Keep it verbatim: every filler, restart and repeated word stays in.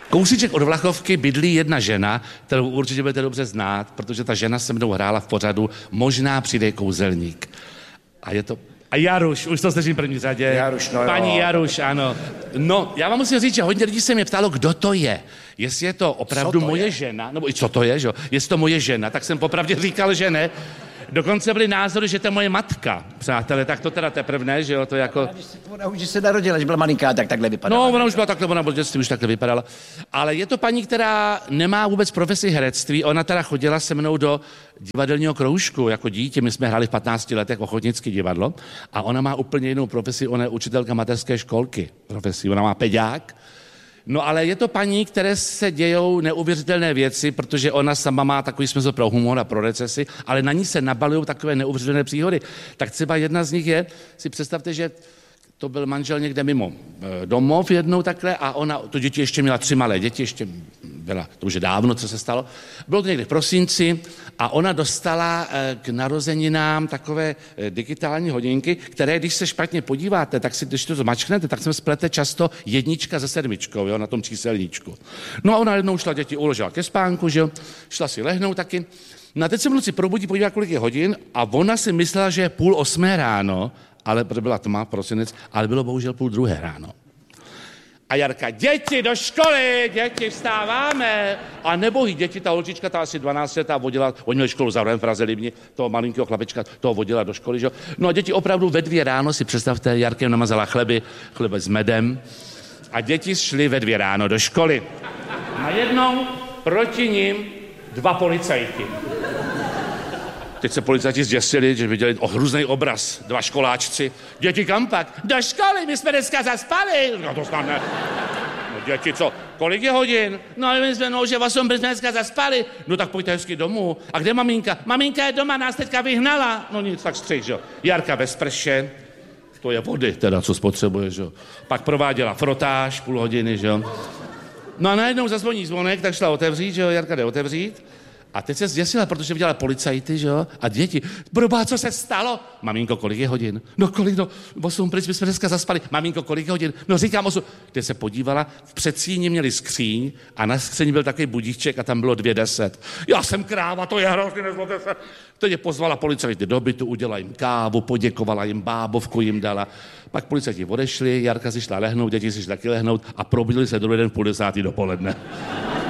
Kousíček od Vlachovky bydlí jedna žena, kterou určitě budete dobře znát, protože ta žena se mnou hrála v pořadu Možná přijde kouzelník. A je to... A Jaruš, už to slyším v první řadě. Jaruš, no Paní jo. Jaruš, ano. No, já vám musím říct, že hodně lidí se mě ptalo, kdo to je. Jestli je to opravdu to moje je? žena, nebo i co to je, že jo? Jestli to moje žena, tak jsem popravdě říkal, že ne. Dokonce byly názory, že to je moje matka, přátelé, tak to teda teprve ne, že jo, to jako... Když se, ona už se narodila, že byla malinká, tak takhle vypadala. No, ona už byla takhle, ona v dětství už takhle vypadala. Ale je to paní, která nemá vůbec profesi herectví, ona teda chodila se mnou do divadelního kroužku jako dítě, my jsme hráli v patnácti letech ochotnické divadlo a ona má úplně jinou profesi, ona je učitelka mateřské školky profesi, ona má peďák. No ale je to paní, které se dějou neuvěřitelné věci, protože ona sama má takový smysl pro humor a pro recesi, ale na ní se nabalují takové neuvěřitelné příhody. Tak třeba jedna z nich je, si představte, že to byl manžel někde mimo domov jednou takhle a ona, to děti ještě měla tři malé děti, ještě byla, to už je dávno, co se stalo. Bylo to někde v prosinci a ona dostala k narozeninám takové digitální hodinky, které, když se špatně podíváte, tak si, když to zmačknete, tak se splete často jednička se sedmičkou, jo, na tom číselníčku. No a ona jednou šla, děti uložila ke spánku, že jo, šla si lehnout taky. No a teď se v noci probudí, podívá, kolik je hodin a ona si myslela, že je půl osmé ráno, ale byla tma, prosinec, ale bylo bohužel půl druhé ráno. A Jarka, děti do školy, děti, vstáváme. A nebohý děti, ta holčička, ta asi dvanáct letá vodila, oni měli školu za v Praze Libni, toho malinkého chlapečka, toho vodila do školy, že? No a děti opravdu ve dvě ráno, si představte, Jarkem namazala chleby, chleby s medem. A děti šly ve dvě ráno do školy. Najednou proti nim dva policajti. Teď se policajti zděsili, že viděli hrůzný obraz. Dva školáčci. Děti, kam pak? Do školy, my jsme dneska zaspali. No to snad ne. No děti, co? Kolik je hodin? No my jsme, no, že osm, my jsme dneska zaspali. No tak pojďte hezky domů. A kde maminka? Maminka je doma, nás teďka vyhnala. No nic, tak střih, že jo. Jarka ve sprše. To je vody, teda, co spotřebuje, že jo. Pak prováděla frotáž, půl hodiny, že jo. No a najednou zazvoní zvonek, tak šla otevřít, že jo, Jarka jde otevřít. A teď se zděsila, protože viděla policajty, že jo, a děti. Probá, co se stalo? Maminko, kolik je hodin? No kolik, no, osm, pryč, my jsme dneska zaspali. Maminko, kolik je hodin? No říkám osm. Teď se podívala, v předsíni měli skříň a na skříni byl takový budíček a tam bylo dvě deset. Já jsem kráva, to je hrozně, nezlobte se. Teď je pozvala policajty do bytu, udělala jim kávu, poděkovala jim, bábovku jim dala. Pak policajti odešli, Jarka si šla lehnout, děti si šla taky lehnout a probudili se druhý den v půl desátý dopoledne.